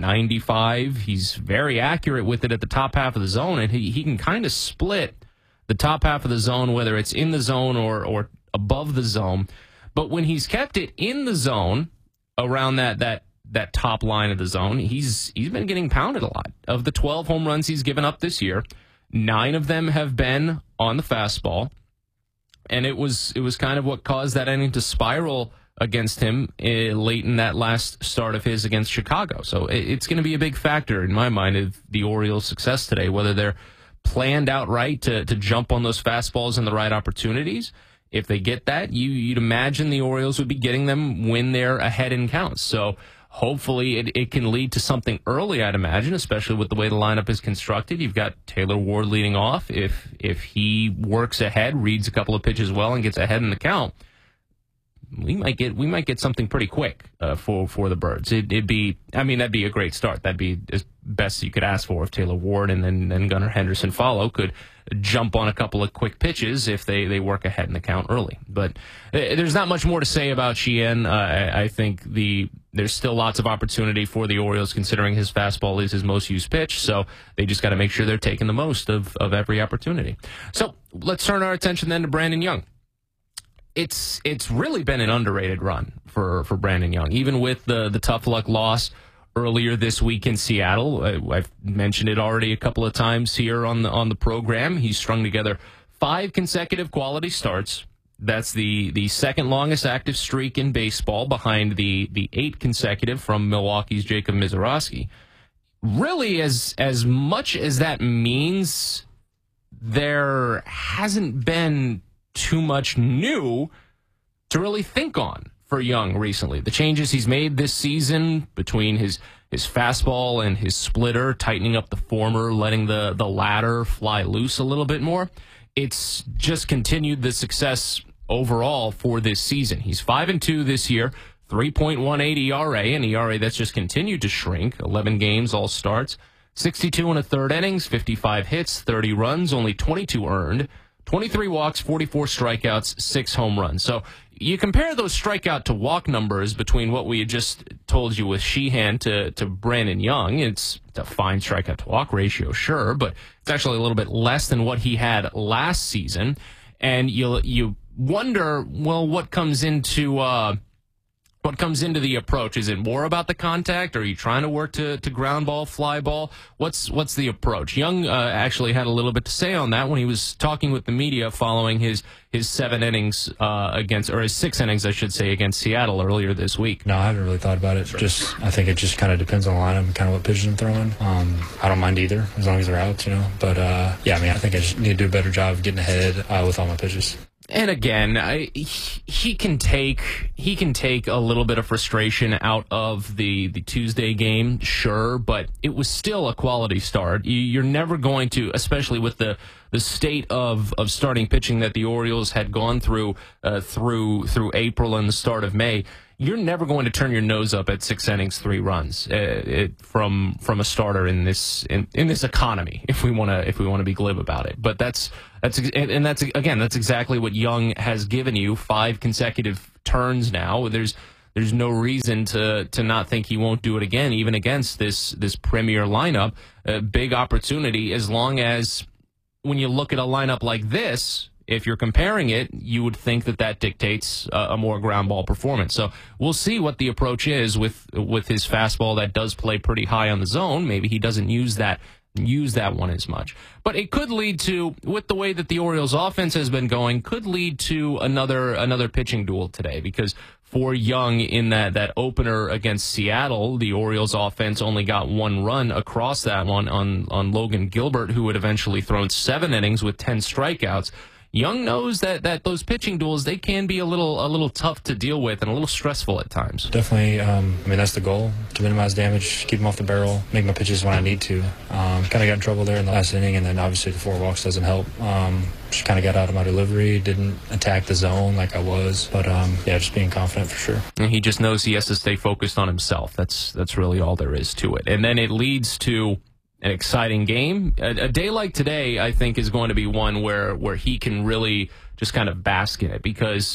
95. He's very accurate with it at the top half of the zone, and he can kind of split the top half of the zone, whether it's in the zone or above the zone. But when he's kept it in the zone, around that top line of the zone, he's been getting pounded a lot. Of the 12 home runs he's given up this year, 9 of them have been on the fastball, and it was kind of what caused that inning to spiral against him late in that last start of his against Chicago. So it's going to be a big factor in my mind of the Orioles' success today, whether they're planned outright to jump on those fastballs in the right opportunities. If they get that, you'd imagine the Orioles would be getting them when they're ahead in counts. So hopefully it can lead to something early, I'd imagine, especially with the way the lineup is constructed. You've got Taylor Ward leading off. If he works ahead, reads a couple of pitches well, and gets ahead in the count, we might get something pretty quick for the Birds. That'd be a great start. That'd be as best you could ask for if Taylor Ward and then Gunnar Henderson could jump on a couple of quick pitches if they work ahead in the count early. But there's not much more to say about Sheehan. I think there's still lots of opportunity for the Orioles, considering his fastball is his most used pitch. So they just got to make sure they're taking the most of every opportunity. So let's turn our attention then to Brandon Young. It's really been an underrated run for Brandon Young, even with the tough luck loss earlier this week in Seattle. I've mentioned it already a couple of times here on the program. He's strung together 5 consecutive quality starts. That's the second longest active streak in baseball, behind the 8 consecutive from Milwaukee's Jacob Misiorowski. Really, as much as that means, there hasn't been too much new to really think on for Young recently. The changes he's made this season between his fastball and his splitter, tightening up the former, letting the latter fly loose a little bit more, it's just continued the success overall for this season. He's 5-2 this year, 3.18 ERA, an ERA that's just continued to shrink. 11 games, all starts, 62 1/3 innings, 55 hits, 30 runs, only 22 earned, 23 walks, 44 strikeouts, 6 home runs. So you compare those strikeout to walk numbers between what we had just told you with Sheehan to Brandon Young, it's a fine strikeout to walk ratio, sure, but it's actually a little bit less than what he had last season. And you wonder, well, what comes into the approach? Is it more about the contact? Are you trying to work to ground ball, fly ball? What's the approach? Young actually had a little bit to say on that when he was talking with the media following his 7 innings his 6 innings, I should say, against Seattle earlier this week. No, I haven't really thought about it. I think it just kind of depends on the lineup and kind of what pitches I'm throwing. I don't mind either as long as they're out, But I think I just need to do a better job of getting ahead with all my pitches. And again, he can take a little bit of frustration out of the Tuesday game, sure, but it was still a quality start. You're never going to, especially with the state of starting pitching that the Orioles had gone through April and the start of May. You're never going to turn your nose up at 6 innings, 3 runs from a starter in this economy. If we want to be glib about it, but that's exactly what Young has given you, 5 consecutive turns now. There's no reason to not think he won't do it again, even against this premier lineup. A big opportunity, as long as when you look at a lineup like this. If you're comparing it, you would think that dictates a more ground ball performance. So we'll see what the approach is with his fastball that does play pretty high on the zone. Maybe he doesn't use that one as much. But it could lead to, with the way that the Orioles offense has been going, could lead to another pitching duel today, because for Young in that opener against Seattle, the Orioles offense only got 1 run across that one on Logan Gilbert, who had eventually thrown 7 innings with 10 strikeouts. Young knows that those pitching duels, they can be a little tough to deal with and a little stressful at times. Definitely, that's the goal, to minimize damage, keep them off the barrel, make my pitches when I need to. Kind of got in trouble there in the last inning, and then obviously the 4 walks doesn't help. Just kind of got out of my delivery, didn't attack the zone like I was, but just being confident for sure. And he just knows he has to stay focused on himself. That's really all there is to it. And then it leads to an exciting game. A day like today, I think, is going to be one where he can really just kind of bask in it, because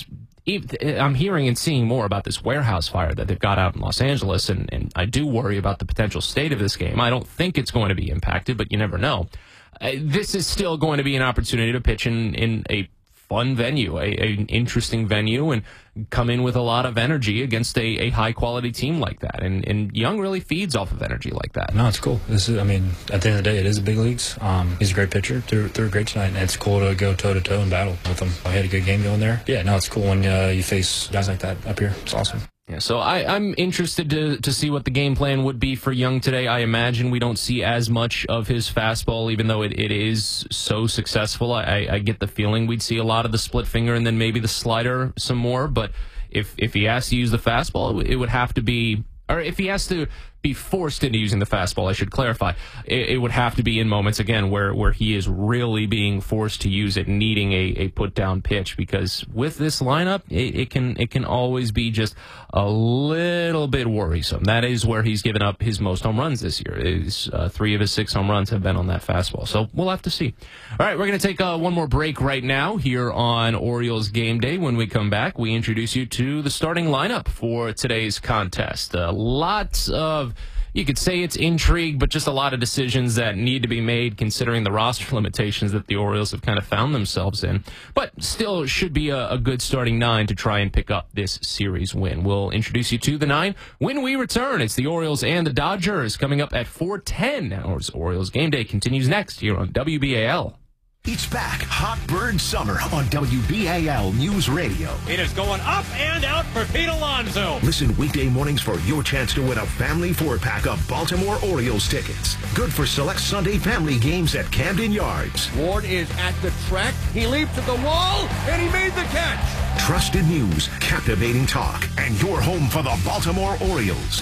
I'm hearing and seeing more about this warehouse fire that they've got out in Los Angeles, and I do worry about the potential state of this game. I don't think it's going to be impacted, but you never know. This is still going to be an opportunity to pitch in a fun venue, an interesting venue, and come in with a lot of energy against a high-quality team like that. And Young really feeds off of energy like that. No, it's cool. At the end of the day, it is the big leagues. He's a great pitcher. They're great tonight, and it's cool to go toe-to-toe and battle with them. I had a good game going there. Yeah, no, it's cool when you face guys like that up here. It's awesome. Yeah, so I'm interested to see what the game plan would be for Young today. I imagine we don't see as much of his fastball, even though it is so successful. I get the feeling we'd see a lot of the split finger and then maybe the slider some more. But if he has to use the fastball, it would have to be, or if he has to be forced into using the fastball, I should clarify, it would have to be in moments, again, where he is really being forced to use it, needing a put-down pitch, because with this lineup, it can always be just a little bit worrisome. That is where he's given up his most home runs this year. 3 of his 6 home runs have been on that fastball, so we'll have to see. All right, we're going to take one more break right now here on Orioles Game Day. When we come back, we introduce you to the starting lineup for today's contest. Lots of, you could say it's intrigue, but just a lot of decisions that need to be made considering the roster limitations that the Orioles have kind of found themselves in. But still should be a good starting 9 to try and pick up this series win. We'll introduce you to the 9 when we return. It's the Orioles and the Dodgers coming up at 4:10. Now, Orioles Game Day continues next here on WBAL. It's back. Hot Bird Summer on WBAL News Radio. It is going up and out for Pete Alonso. Listen weekday mornings for your chance to win a family 4-pack of Baltimore Orioles tickets. Good for select Sunday family games at Camden Yards. Ward is at the track. He leaped at the wall, and he made the catch. Trusted news, captivating talk, and your home for the Baltimore Orioles.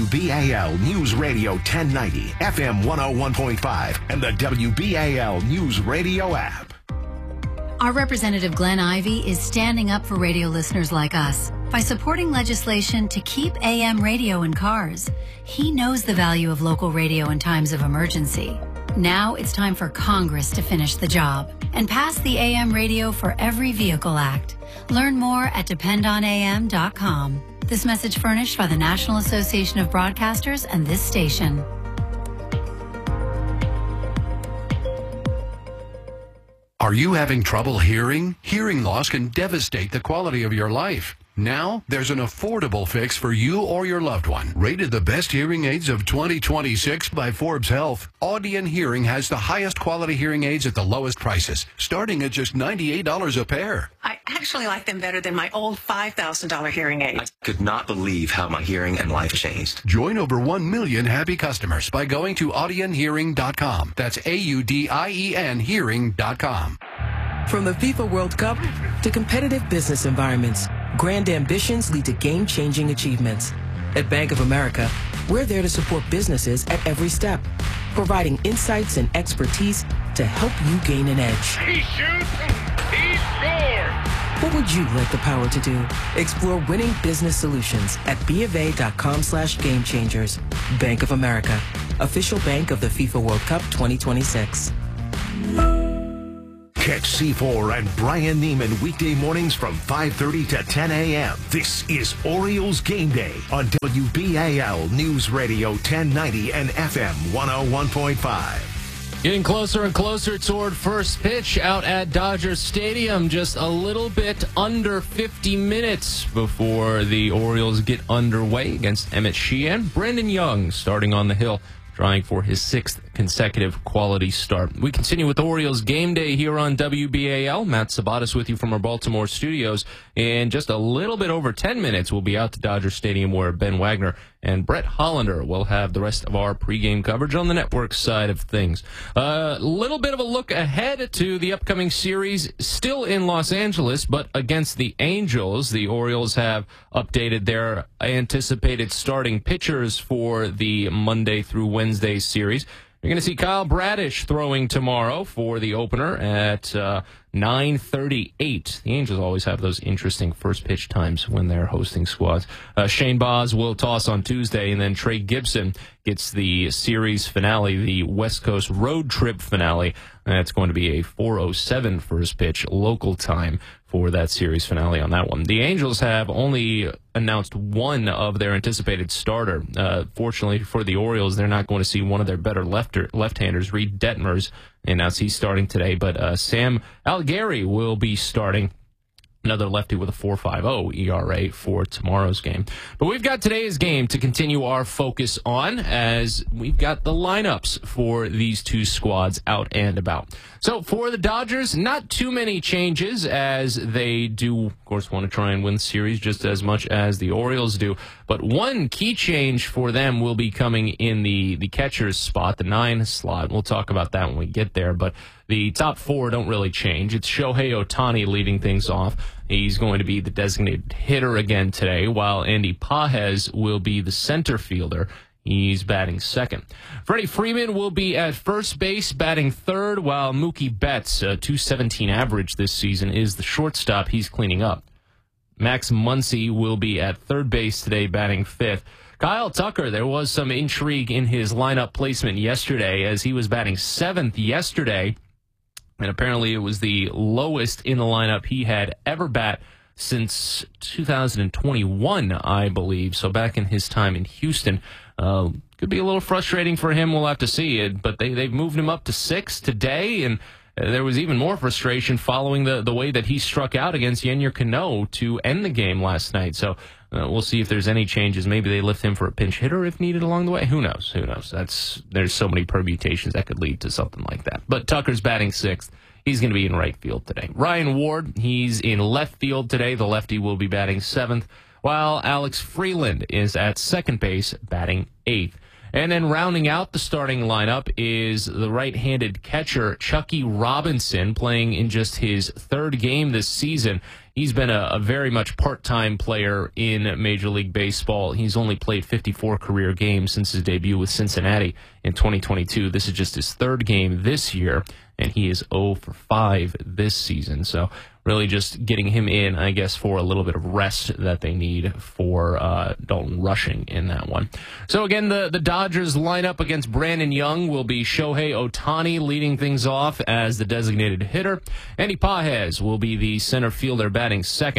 WBAL News Radio 1090, FM 101.5, and the WBAL News Radio app. Our representative Glenn Ivey is standing up for radio listeners like us by supporting legislation to keep AM radio in cars. He knows the value of local radio in times of emergency. Now it's time for Congress to finish the job and pass the AM Radio for Every Vehicle Act. Learn more at dependonam.com. This message furnished by the National Association of Broadcasters and this station. Are you having trouble hearing? Hearing loss can devastate the quality of your life. Now, there's an affordable fix for you or your loved one. Rated the best hearing aids of 2026 by Forbes Health, Audion Hearing has the highest quality hearing aids at the lowest prices, starting at just $98 a pair. I actually like them better than my old $5,000 hearing aid. I could not believe how my hearing and life changed. Join over 1 million happy customers by going to audionhearing.com. That's AUDIEN hearing.com. From the FIFA World Cup to competitive business environments, grand ambitions lead to game-changing achievements. At Bank of America, we're there to support businesses at every step, providing insights and expertise to help you gain an edge. He shoots, he scores! What would you like the power to do? Explore winning business solutions at BofA.com/gamechangers. Bank of America, official bank of the FIFA World Cup 2026. Catch C4 and Brian Neiman weekday mornings from 5:30 to 10 a.m. This is Orioles Game Day on WBAL News Radio 1090 and FM 101.5. Getting closer and closer toward first pitch out at Dodger Stadium. Just a little bit under 50 minutes before the Orioles get underway against Emmett Sheehan. Brandon Young starting on the hill, trying for his 6th consecutive quality start. We continue with Orioles Game Day here on WBAL. Matt Sabatis with you from our Baltimore studios. In just a little bit over 10 minutes, we'll be out to Dodger Stadium where Ben Wagner and Brett Hollander will have the rest of our pregame coverage on the network side of things. A little bit of a look ahead to the upcoming series, still in Los Angeles, but against the Angels. The Orioles have updated their anticipated starting pitchers for the Monday through Wednesday series. You're going to see Kyle Bradish throwing tomorrow for the opener at 9:38. The Angels always have those interesting first pitch times when they're hosting squads. Shane Baz will toss on Tuesday, and then Trey Gibson gets the series finale, the West Coast road trip finale. That's going to be a 4:07 first pitch local time for that series finale on that one. The Angels have only announced one of their anticipated starter. Fortunately for the Orioles, they're not going to see one of their better left-handers, Reed Detmers, announced he's starting today. But Sam Algieri will be starting, another lefty with a 4.50 ERA for tomorrow's game. But we've got today's game to continue our focus on, as we've got the lineups for these two squads out and about. So for the Dodgers, not too many changes, as they do, of course, want to try and win the series just as much as the Orioles do. But one key change for them will be coming in the catcher's spot, the 9 slot. We'll talk about that when we get there. But the top 4 don't really change. It's Shohei Ohtani leading things off. He's going to be the designated hitter again today, while Andy Pages will be the center fielder. He's batting second. Freddie Freeman will be at first base, batting third, while Mookie Betts, a .217 average this season, is the shortstop. He's cleaning up. Max Muncy will be at third base today, batting fifth. Kyle Tucker, there was some intrigue in his lineup placement yesterday, as he was batting seventh yesterday. And apparently it was the lowest in the lineup he had ever bat since 2021, I believe. So back in his time in Houston. Could be a little frustrating for him. We'll have to see it. But they've moved him up to 6 today. And there was even more frustration following the way that he struck out against Yennier Cano to end the game last night. So we'll see if there's any changes. Maybe they lift him for a pinch hitter if needed along the way. Who knows? Who knows? There's so many permutations that could lead to something like that. But Tucker's batting 6th. He's going to be in right field today. Ryan Ward, he's in left field today. The lefty will be batting 7th, while Alex Freeland is at second base, batting 8th. And then rounding out the starting lineup is the right-handed catcher, Chucky Robinson, playing in just his 3rd game this season. He's been a very much part-time player in Major League Baseball. He's only played 54 career games since his debut with Cincinnati in 2022. This is just his 3rd game this year, and he is 0 for 5 this season. So really just getting him in, I guess, for a little bit of rest that they need for Dalton Rushing in that one. So again, the Dodgers lineup against Brandon Young will be Shohei Ohtani leading things off as the designated hitter. Andy Pages will be the center fielder batting second.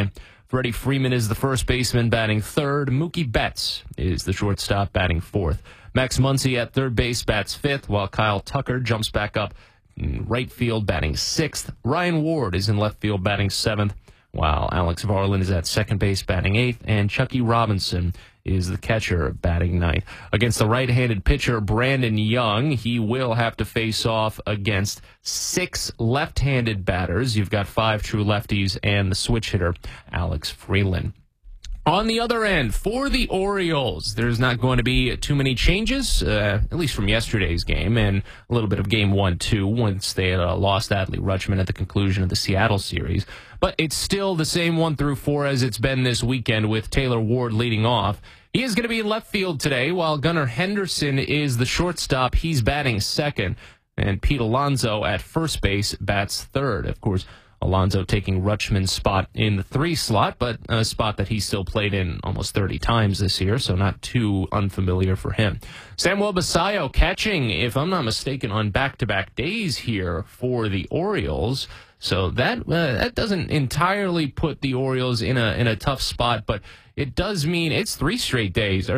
Freddie Freeman is the first baseman batting third. Mookie Betts is the shortstop batting fourth. Max Muncy at third base bats fifth, while Kyle Tucker jumps back up in right field batting sixth. Ryan Ward is in left field batting seventh, while Alex Varland is at second base batting eighth, and Chucky Robinson is the catcher batting ninth. Against the right-handed pitcher Brandon Young, he will have to face off against 6 left-handed batters. You've got 5 true lefties and the switch hitter Alex Freeland. On the other end, for the Orioles, there's not going to be too many changes, at least from yesterday's game, and a little bit of game 1-2 once they lost Adley Rutschman at the conclusion of the Seattle series. But it's still the same 1-4 as it's been this weekend, with Taylor Ward leading off. He is going to be in left field today, while Gunnar Henderson is the shortstop. He's batting second, and Pete Alonso at first base bats third. Of course, Alonso taking Rutschman's spot in the 3 slot, but a spot that he still played in almost 30 times this year, so not too unfamiliar for him. Samuel Basallo catching, if I'm not mistaken, on back-to-back days here for the Orioles. So that doesn't entirely put the Orioles in a tough spot, but it does mean it's 3 straight days.